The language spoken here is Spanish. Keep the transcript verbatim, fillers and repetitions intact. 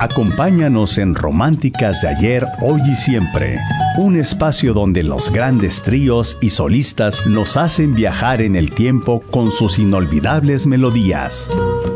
Acompáñanos en Románticas de Ayer, Hoy y Siempre, un espacio donde los grandes tríos y solistas nos hacen viajar en el tiempo con sus inolvidables melodías.